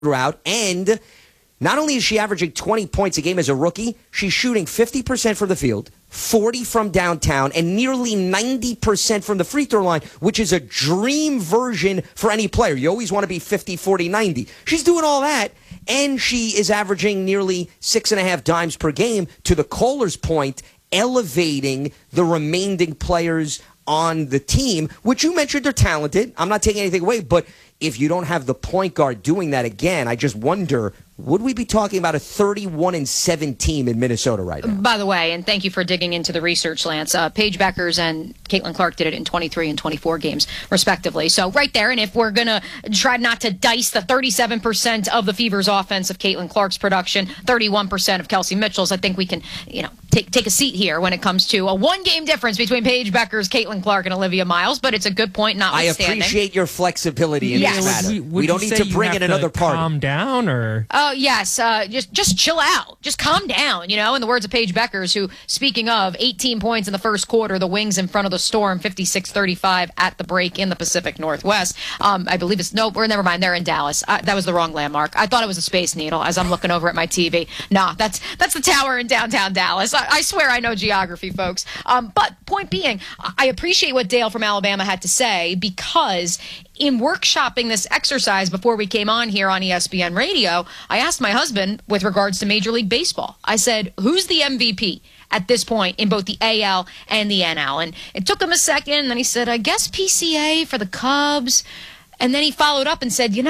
throughout, and not only is she averaging 20 points a game as a rookie, she's shooting 50% from the field, 40 from downtown, and nearly 90% from the free throw line, which is a dream version for any player. You always want to be 50, 40, 90. She's doing all that, and she is averaging nearly 6.5 dimes per game, to the caller's point, elevating the remaining players on the team, which you mentioned are talented. I'm not taking anything away, but if you don't have the point guard doing that again, I just wonder, would we be talking about a 31-7 team in Minnesota right now? By the way, and thank you for digging into the research, Lance, Paige Beckers and Caitlin Clark did it in 23 and 24 games, respectively. So right there, and if we're going to try not to dice the 37% of the Fever's offense of Caitlin Clark's production, 31% of Kelsey Mitchell's, I think we can, take a seat here when it comes to a one-game difference between Paige Beckers, Caitlin Clark, and Olivia Miles, but it's a good point, notwithstanding. I appreciate your flexibility in this matter. We don't need to bring in another party. Calm down, or... Oh, yes. Just chill out. Just calm down, in the words of Paige Beckers, who, speaking of, 18 points in the first quarter, the Wings in front of the Storm, 56-35 at the break in the Pacific Northwest. I believe never mind, they're in Dallas. That was the wrong landmark. I thought it was a Space Needle as I'm looking over at my TV. Nah, that's the tower in downtown Dallas. I swear I know geography, folks. But point being, I appreciate what Dale from Alabama had to say, because in workshopping this exercise before we came on here on ESPN Radio, I asked my husband with regards to Major League Baseball. I said, who's the MVP at this point in both the AL and the NL? And it took him a second, and then he said, I guess PCA for the Cubs. And then he followed up and said,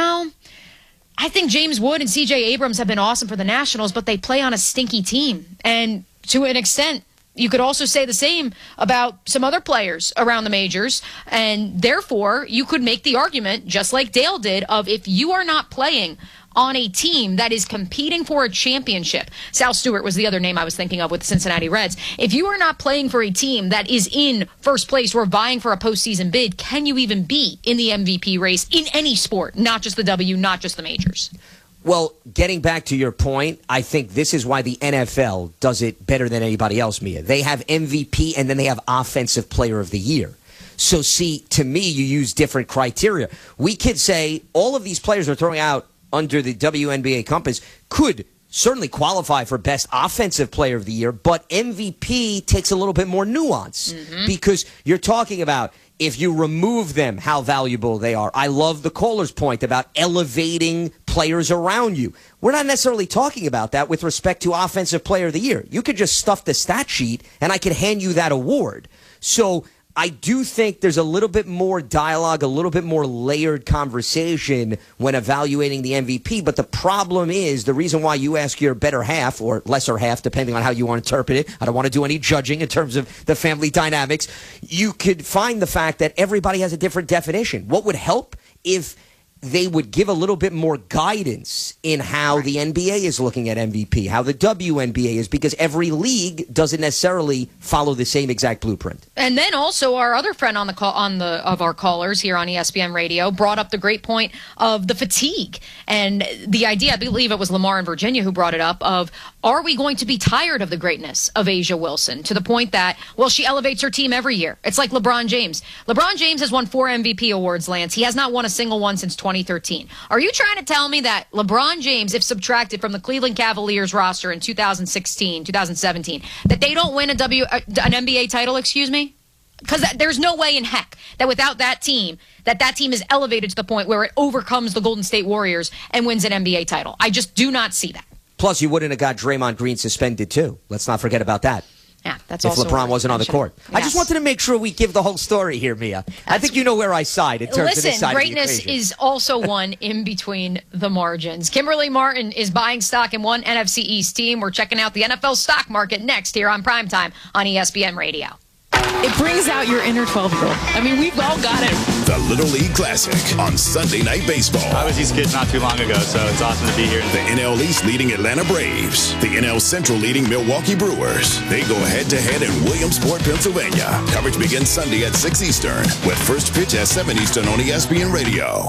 I think James Wood and CJ Abrams have been awesome for the Nationals, but they play on a stinky team. And to an extent, you could also say the same about some other players around the majors, and therefore you could make the argument, just like Dale did, of if you are not playing on a team that is competing for a championship. Sal Stewart was the other name I was thinking of with the Cincinnati Reds. If you are not playing for a team that is in first place or vying for a postseason bid, can you even be in the MVP race in any sport, not just the W, not just the majors? Well, getting back to your point, I think this is why the NFL does it better than anybody else, Mia. They have MVP, and then they have Offensive Player of the Year. So, see, to me, you use different criteria. We could say all of these players are throwing out under the WNBA compass could certainly qualify for Best Offensive Player of the Year, but MVP takes a little bit more nuance because you're talking about, if you remove them, how valuable they are. I love the caller's point about elevating players around you. We're not necessarily talking about that with respect to Offensive Player of the Year. You could just stuff the stat sheet, and I could hand you that award. So I do think there's a little bit more dialogue, a little bit more layered conversation when evaluating the MVP. But the problem is, the reason why you ask your better half or lesser half, depending on how you want to interpret it, I don't want to do any judging in terms of the family dynamics, you could find the fact that everybody has a different definition. What would help if they would give a little bit more guidance in how the NBA is looking at MVP, how the WNBA is, because every league doesn't necessarily follow the same exact blueprint. And then also our other friend on the call, of our callers here on ESPN Radio, brought up the great point of the fatigue and the idea. I believe it was Lamar in Virginia who brought it up of, are we going to be tired of the greatness of A'ja Wilson to the point that, well, she elevates her team every year? It's like LeBron James. LeBron James has won 4 MVP awards, Lance. He has not won a single one since 2013. Are you trying to tell me that LeBron James, if subtracted from the Cleveland Cavaliers roster in 2016, 2017, that they don't win an NBA title, excuse me? Because there's no way in heck that without that team is elevated to the point where it overcomes the Golden State Warriors and wins an NBA title. I just do not see that. Plus, you wouldn't have got Draymond Green suspended, too. Let's not forget about that. Yeah, that's if also LeBron wasn't on the court. Yes. I just wanted to make sure we give the whole story here, Mia. I think you know where I side in terms of this side greatness of the equation. is also won in between the margins. Kimberly Martin is buying stock in one NFC East team. We're checking out the NFL stock market next here on Primetime on ESPN Radio. It brings out your inner 12-year-old. I mean, we've all got it. The Little League Classic on Sunday Night Baseball. I was these kids not too long ago, so it's awesome to be here. The NL East leading Atlanta Braves. The NL Central leading Milwaukee Brewers. They go head-to-head in Williamsport, Pennsylvania. Coverage begins Sunday at 6 Eastern, with first pitch at 7 Eastern on ESPN Radio.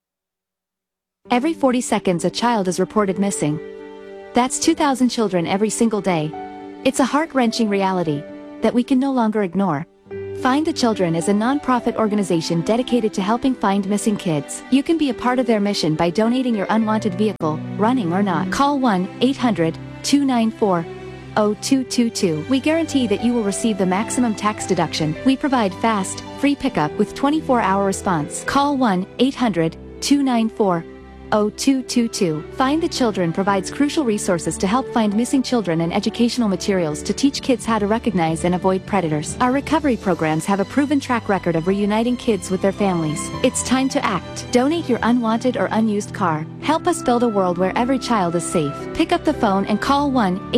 Every 40 seconds, a child is reported missing. That's 2,000 children every single day. It's a heart-wrenching reality that we can no longer ignore. Find the Children is a non-profit organization dedicated to helping find missing kids. You can be a part of their mission by donating your unwanted vehicle, running or not. Call 1-800-294-0222. We guarantee that you will receive the maximum tax deduction. We provide fast, free pickup with 24-hour response. Call 1-800-294-0222. Find the Children provides crucial resources to help find missing children and educational materials to teach kids how to recognize and avoid predators. Our recovery programs have a proven track record of reuniting kids with their families. It's time to act. Donate your unwanted or unused car. Help us build a world where every child is safe. Pick up the phone and call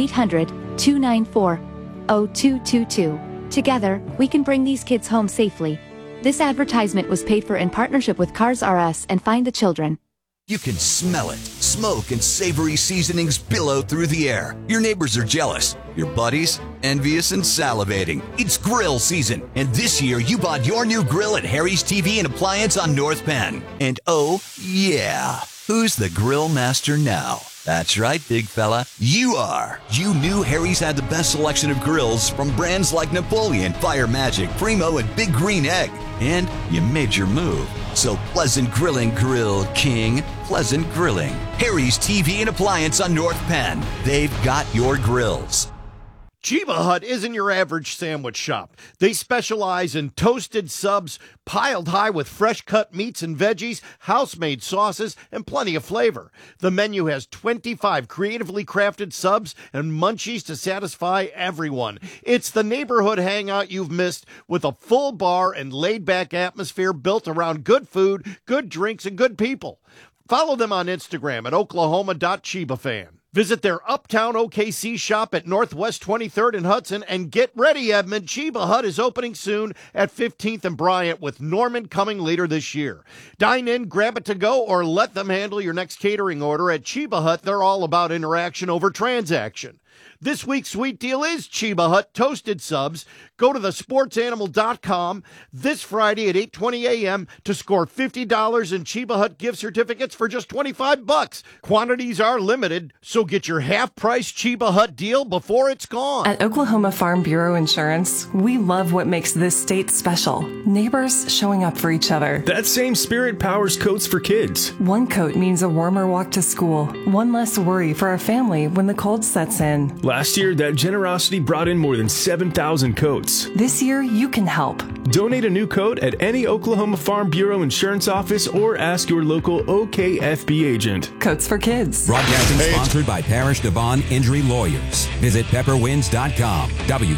1-800-294-0222. Together, we can bring these kids home safely. This advertisement was paid for in partnership with Cars R Us and Find the Children. You can smell it. Smoke and savory seasonings billow through the air. Your neighbors are jealous. Your buddies, envious and salivating. It's grill season, and this year you bought your new grill at Harry's TV and Appliance on North Penn. And oh, yeah, who's the grill master now? That's right, big fella. You are. You knew Harry's had the best selection of grills from brands like Napoleon, Fire Magic, Primo, and Big Green Egg. And you made your move. So pleasant grilling, Grill King. Pleasant grilling. Harry's TV and Appliance on North Penn. They've got your grills. Cheba Hut isn't your average sandwich shop. They specialize in toasted subs, piled high with fresh-cut meats and veggies, house-made sauces, and plenty of flavor. The menu has 25 creatively crafted subs and munchies to satisfy everyone. It's the neighborhood hangout you've missed with a full bar and laid-back atmosphere built around good food, good drinks, and good people. Follow them on Instagram at oklahoma.chebafan. Visit their Uptown OKC shop at Northwest 23rd and Hudson, and get ready, Edmond. Cheba Hut is opening soon at 15th and Bryant, with Norman coming later this year. Dine in, grab it to go, or let them handle your next catering order. At Cheba Hut, they're all about interaction over transaction. This week's sweet deal is Cheba Hut Toasted Subs. Go to thesportsanimal.com this Friday at 8:20 a.m. to score $50 in Cheba Hut gift certificates for just $25. Quantities are limited, so get your half-price Cheba Hut deal before it's gone. At Oklahoma Farm Bureau Insurance, we love what makes this state special. Neighbors showing up for each other. That same spirit powers Coats for Kids. One coat means a warmer walk to school, one less worry for our family when the cold sets in. Last year, that generosity brought in more than 7,000 coats. This year, you can help. Donate a new coat at any Oklahoma Farm Bureau Insurance office or ask your local OKFB agent. Coats for Kids. Broadcasting sponsored by Parish Devon Injury Lawyers. Visit pepperwinds.com.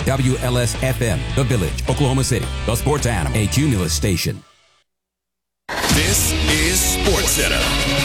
WWLS-FM, The Village, Oklahoma City. The Sports Animal, a Cumulus station. This is SportsCenter.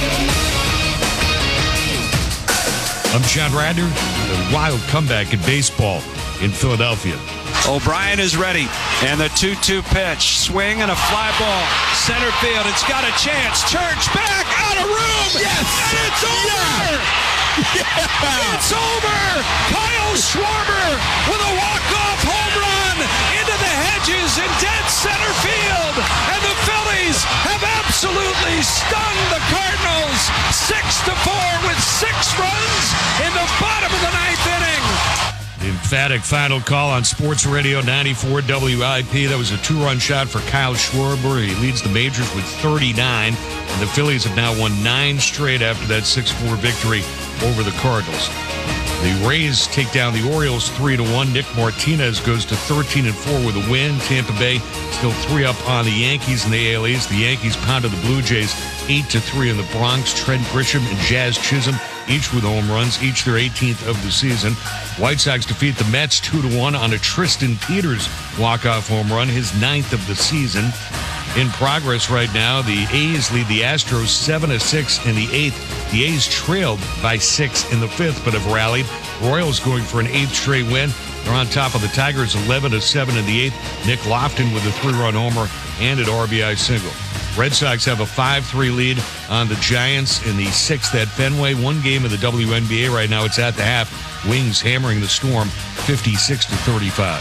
I'm John Radner. A wild comeback in baseball in Philadelphia. O'Brien is ready, and the 2-2 pitch. Swing and a fly ball. Center field, it's got a chance. Church back, out of room. Yes! And it's over! Yeah! It's over! Kyle Schwarber with a walk-off home run into the hedges in dead center field. And the Phillies have absolutely stunned the Cardinals 6-4 with 6 runs in the bottom of the 9th inning. Emphatic final call on Sports Radio 94 WIP. That was a 2-run shot for Kyle Schwarber. He leads the majors with 39, and the Phillies have now won 9 straight after that 6-4 victory over the Cardinals. The Rays take down the Orioles 3-1. Nick Martinez goes to 13-4 with a win. Tampa Bay still 3 up on the Yankees in the AL East. The Yankees pounded the Blue Jays 8-3 in the Bronx. Trent Grisham and Jazz Chisholm each with home runs, each their 18th of the season. White Sox defeat the Mets 2-1 on a Tristan Peters walk-off home run, his 9th of the season. In progress right now, the A's lead the Astros 7-6 in the 8th. The A's trailed by 6 in the 5th, but have rallied. Royals going for an 8th straight win. They're on top of the Tigers 11-7 in the 8th. Nick Lofton with a 3-run homer and an RBI single. Red Sox have a 5-3 lead on the Giants in the 6th at Fenway. One game of the WNBA right now. It's at the half. Wings hammering the Storm 56-35.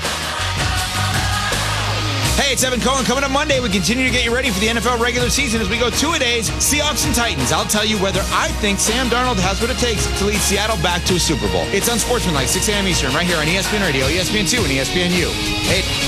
Hey, it's Evan Cohen. Coming up Monday, we continue to get you ready for the NFL regular season as we go 2-a-days, Seahawks and Titans. I'll tell you whether I think Sam Darnold has what it takes to lead Seattle back to a Super Bowl. It's Unsportsmanlike, 6 a.m. Eastern, right here on ESPN Radio, ESPN2, and ESPNU. Hey.